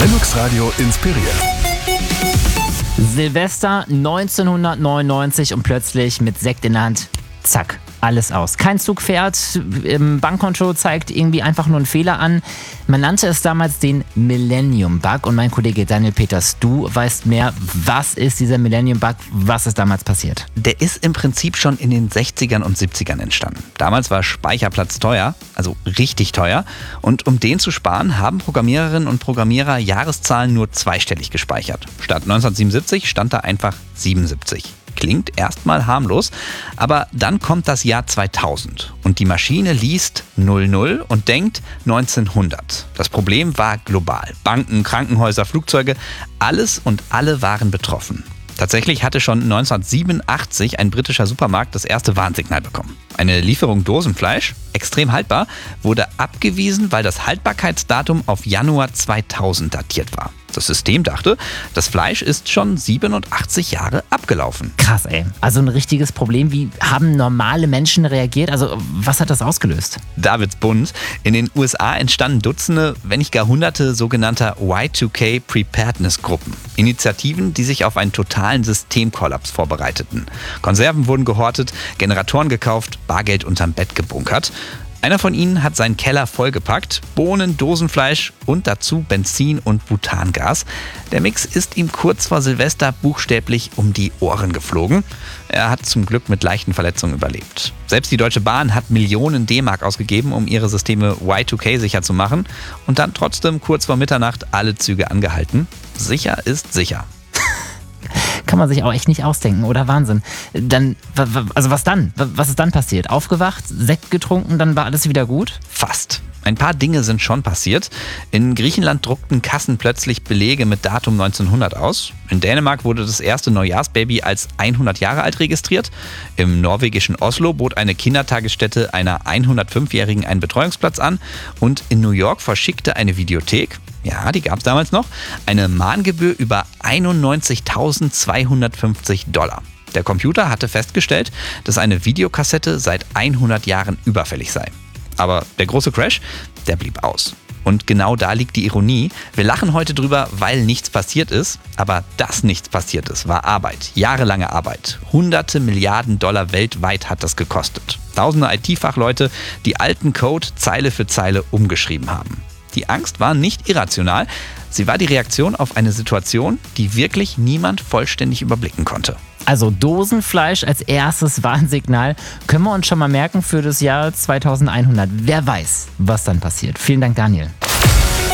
Linux Radio inspiriert. Silvester 1999 und plötzlich mit Sekt in der Hand, zack, alles aus. Kein Zug fährt, Bankkonto zeigt irgendwie einfach nur einen Fehler an. Man nannte es damals den Millennium Bug und mein Kollege Daniel Peters, du weißt mehr. Was ist dieser Millennium Bug? Was ist damals passiert? Der ist im Prinzip schon in den 60ern und 70ern entstanden. Damals war Speicherplatz teuer, also richtig teuer. Und um den zu sparen, haben Programmiererinnen und Programmierer Jahreszahlen nur zweistellig gespeichert. Statt 1977 stand da einfach 77. Klingt erstmal harmlos, aber dann kommt das Jahr 2000 und die Maschine liest 00 und denkt 1900. Das Problem war global. Banken, Krankenhäuser, Flugzeuge, alles und alle waren betroffen. Tatsächlich hatte schon 1987 ein britischer Supermarkt das erste Warnsignal bekommen. Eine Lieferung Dosenfleisch, extrem haltbar, wurde abgewiesen, weil das Haltbarkeitsdatum auf Januar 2000 datiert war. Das System dachte, das Fleisch ist schon 87 Jahre abgelaufen. Krass, ey. Also ein richtiges Problem. Wie haben normale Menschen reagiert? Also was hat das ausgelöst? Da wird's bunt. In den USA entstanden Dutzende, wenn nicht gar Hunderte sogenannter Y2K Preparedness-Gruppen. Initiativen, die sich auf einen totalen Systemkollaps vorbereiteten. Konserven wurden gehortet, Generatoren gekauft, Bargeld unterm Bett gebunkert. Einer von ihnen hat seinen Keller vollgepackt, Bohnen, Dosenfleisch und dazu Benzin und Butangas. Der Mix ist ihm kurz vor Silvester buchstäblich um die Ohren geflogen. Er hat zum Glück mit leichten Verletzungen überlebt. Selbst die Deutsche Bahn hat Millionen D-Mark ausgegeben, um ihre Systeme Y2K sicher zu machen und dann trotzdem kurz vor Mitternacht alle Züge angehalten. Sicher ist sicher. Kann man sich auch echt nicht ausdenken, oder? Wahnsinn. Dann, also was dann? Was ist dann passiert? Aufgewacht, Sekt getrunken, dann war alles wieder gut? Fast. Ein paar Dinge sind schon passiert. In Griechenland druckten Kassen plötzlich Belege mit Datum 1900 aus. In Dänemark wurde das erste Neujahrsbaby als 100 Jahre alt registriert. Im norwegischen Oslo bot eine Kindertagesstätte einer 105-Jährigen einen Betreuungsplatz an. Und in New York verschickte eine Videothek, ja, die gab es damals noch, eine Mahngebühr über $91.250. Der Computer hatte festgestellt, dass eine Videokassette seit 100 Jahren überfällig sei. Aber der große Crash, der blieb aus. Und genau da liegt die Ironie. Wir lachen heute drüber, weil nichts passiert ist. Aber dass nichts passiert ist, war Arbeit. Jahrelange Arbeit. Hunderte Milliarden Dollar weltweit hat das gekostet. Tausende IT-Fachleute, die alten Code Zeile für Zeile umgeschrieben haben. Die Angst war nicht irrational. Sie war die Reaktion auf eine Situation, die wirklich niemand vollständig überblicken konnte. Also Dosenfleisch als erstes Warnsignal können wir uns schon mal merken für das Jahr 2100. Wer weiß, was dann passiert. Vielen Dank, Daniel.